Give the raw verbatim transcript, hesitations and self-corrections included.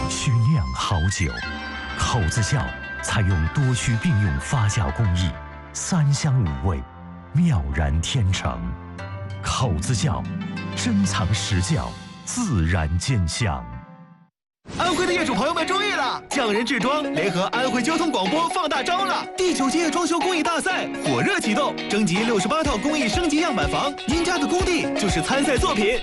需酿好酒。口子窖采用多区并用发酵工艺，三香五味，妙然天成。口子窖，珍藏实窖，自然见香。 安徽的业主朋友们注意了！匠人制装联合安徽交通广播放大招了！第九届装修工艺大赛火热启动，征集六十八套工艺升级样板房，您家的工地就是参赛作品。